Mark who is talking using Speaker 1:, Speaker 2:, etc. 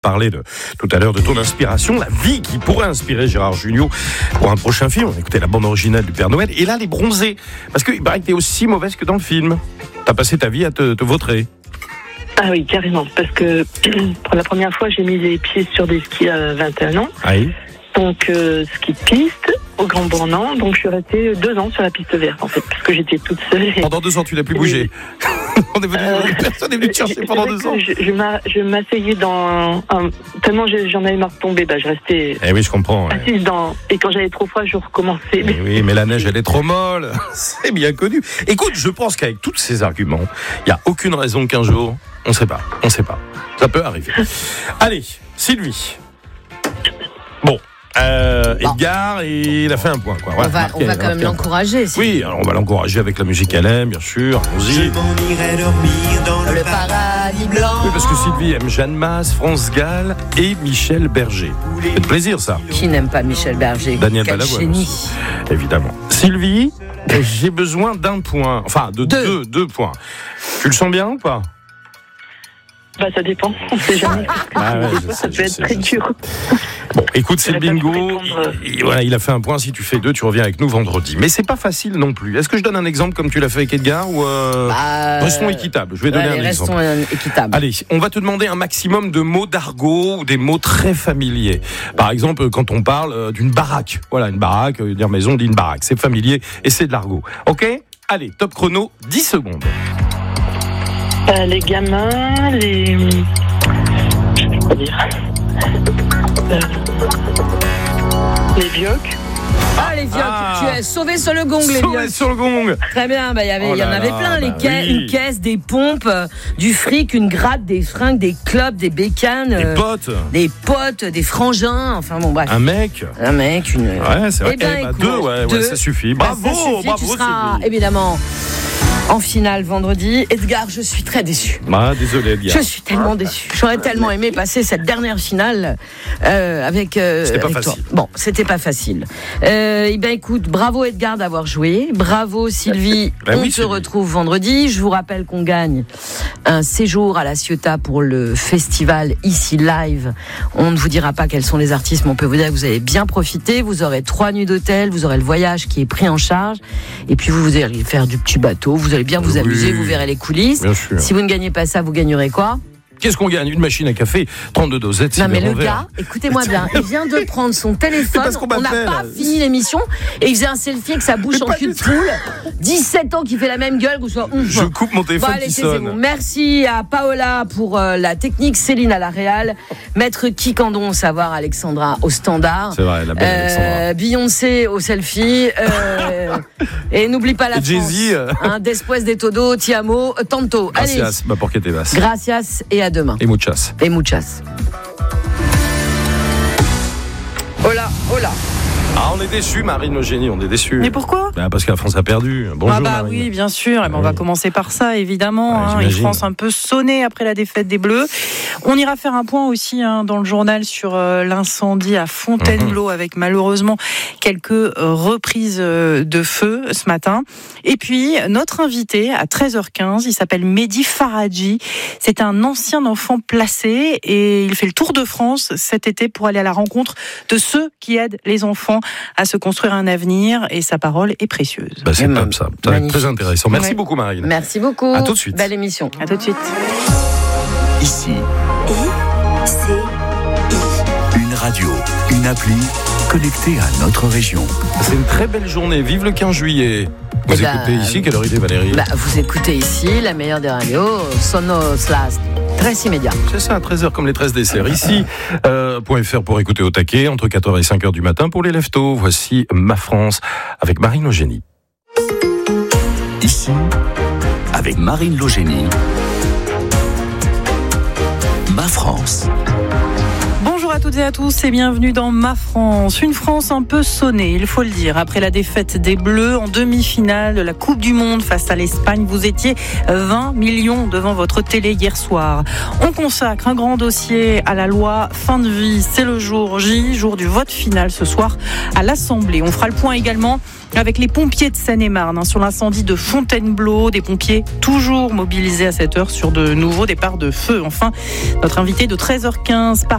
Speaker 1: parlait tout à l'heure de ton inspiration, la vie qui pourrait inspirer Gérard Jugnot pour un prochain film. On a écouté la bande originale du Père Noël. Et là, les bronzés. Parce qu'il paraît que t'es aussi mauvaise que dans le film. T'as passé ta vie à te vautrer.
Speaker 2: Ah oui, carrément. Parce que pour la première fois, j'ai mis les pieds sur des skis à 21 ans.
Speaker 1: Ah oui.
Speaker 2: Donc, ski de piste au Grand Bornand. Donc, je suis restée 2 ans sur la piste verte, en fait, parce que j'étais toute seule.
Speaker 1: Pendant 2 ans, tu n'as plus bougé. Personne n'est venu te chercher pendant 2 ans.
Speaker 2: Je m'asseyais dans tellement j'en avais marre de tomber, je restais.
Speaker 1: Eh oui, je comprends.
Speaker 2: Assise dans. Et quand j'avais trop froid, je recommençais.
Speaker 1: Eh oui, mais la neige, elle est trop molle. C'est bien connu. Écoute, je pense qu'avec tous ces arguments, il n'y a aucune raison qu'un jour, on ne sait pas. Ça peut arriver. Allez, Sylvie. Bon. Edgar, il a fait un point. Quoi. Voilà,
Speaker 3: on va quand même l'encourager.
Speaker 1: Oui, alors on va l'encourager avec la musique qu'elle aime, bien sûr. Allons-y.
Speaker 4: Je m'en irai dormir dans
Speaker 3: le paradis blanc.
Speaker 1: Oui, parce que Sylvie aime Jeanne Masse, France Gall et Michel Berger. C'est plaisir, ça.
Speaker 3: Qui n'aime pas Michel Berger?
Speaker 1: Daniel Balavoine aussi, évidemment. Sylvie, j'ai besoin d'un point. Enfin, de deux points. Tu le sens bien ou pas?
Speaker 2: Ça dépend, on ne sait jamais. Ça peut être très dur.
Speaker 1: Bon, écoute, c'est le bingo. Il a fait un point. Si tu fais 2, tu reviens avec nous vendredi. Mais c'est pas facile non plus. Est-ce que je donne un exemple comme tu l'as fait avec Edgar ou restons équitables. Je vais donner un exemple.
Speaker 3: Restons équitables.
Speaker 1: Allez, on va te demander un maximum de mots d'argot ou des mots très familiers. Par exemple, quand on parle d'une baraque. Voilà, une baraque, dire maison, on dit une baraque. C'est familier et c'est de l'argot. Ok ? Allez, top chrono, 10 secondes.
Speaker 2: Les gamins, les... Je peux pas dire. Les vioques.
Speaker 3: Ah, les vioques. Tu as sauvé sur le gong, les vioques.
Speaker 1: Sauvé sur le gong.
Speaker 3: Très bien, il y en avait plein. Une caisse, des pompes, du fric, une gratte, des fringues, des clopes, des bécanes. Des potes, des frangins. Enfin bon, bref.
Speaker 1: Un mec,
Speaker 3: une...
Speaker 1: Ouais, c'est vrai. Deux, ça suffit. Bravo,
Speaker 3: tu seras, évidemment... en finale vendredi. Edgar, je suis très déçu.
Speaker 1: Désolé, Edgar.
Speaker 3: Je suis tellement déçu. J'aurais tellement aimé passer cette dernière finale avec toi. Bon, c'était pas facile. Écoute, bravo Edgar d'avoir joué. Bravo Sylvie. On se retrouve vendredi. Je vous rappelle qu'on gagne un séjour à la Ciotat pour le festival Ici Live. On ne vous dira pas quels sont les artistes, mais on peut vous dire que vous avez bien profité. Vous aurez 3 nuits d'hôtel, vous aurez le voyage qui est pris en charge. Et puis vous allez faire du petit bateau. Vous allez bien vous amuser, vous verrez les coulisses. Si vous ne gagnez pas ça, vous gagnerez quoi?
Speaker 1: Qu'est-ce qu'on gagne? Une machine à café, 32 dosettes.
Speaker 3: Non mais le gars, écoutez-moi bien, il vient de prendre son téléphone, on n'a pas fini l'émission, et il faisait un selfie avec sa bouche en cul de poule. 17 ans qu'il fait la même gueule, vous soyez ouf.
Speaker 1: Je coupe mon téléphone qui sonne.
Speaker 3: Bon. Merci à Paola pour la technique, Céline à la réal, Maître Kikandon, savoir Alexandra au standard.
Speaker 1: C'est vrai, la belle Alexandra.
Speaker 3: Beyoncé au selfie, et n'oublie pas la France. Después de todo, ti amo, tanto.
Speaker 1: Gracias, porque te vas.
Speaker 3: Gracias et à demain.
Speaker 1: Et muchas.
Speaker 3: Hola.
Speaker 1: On est déçus, Marine Eugénie, on est déçus.
Speaker 5: Mais pourquoi?
Speaker 1: Parce que la France a perdu. Bonjour, Marine.
Speaker 5: Oui, bien sûr. On va commencer par ça, évidemment. Une France un peu sonnée après la défaite des Bleus. On ira faire un point aussi dans le journal sur l'incendie à Fontainebleau avec malheureusement quelques reprises de feu ce matin. Et puis, notre invité à 13h15, il s'appelle Mehdi Faradji. C'est un ancien enfant placé et il fait le tour de France cet été pour aller à la rencontre de ceux qui aident les enfants à se construire un avenir, et sa parole est précieuse.
Speaker 1: C'est top ça, ça va être très intéressant. Merci beaucoup Marine.
Speaker 3: Merci beaucoup.
Speaker 1: À tout de suite.
Speaker 3: Belle émission.
Speaker 5: À tout de suite.
Speaker 4: Ici, une radio, une appli connectée à notre région.
Speaker 1: C'est une très belle journée, vive le 15 juillet. Vous écoutez ici, quelle heure il est Valérie?
Speaker 3: Vous écoutez ici, la meilleure des radios, Sonos Last. Très immédiat.
Speaker 1: C'est ça, à 13h comme les 13 desserts. Ici, .fr pour écouter au taquet, entre 4h et 5h du matin pour les lève-tôt. Voici Ma France avec Marine Eugénie.
Speaker 4: Ici, avec Marine Eugénie, Ma France.
Speaker 5: Bonjour à toutes et à tous et bienvenue dans Ma France. Une France un peu sonnée, il faut le dire. Après la défaite des Bleus en demi-finale de la Coupe du Monde face à l'Espagne, vous étiez 20 millions devant votre télé hier soir. On consacre un grand dossier à la loi fin de vie. C'est le jour J, jour du vote final ce soir à l'Assemblée. On fera le point également avec les pompiers de Seine-et-Marne sur l'incendie de Fontainebleau. Des pompiers toujours mobilisés à cette heure sur de nouveaux départs de feu. Enfin, notre invité de 13h15 parle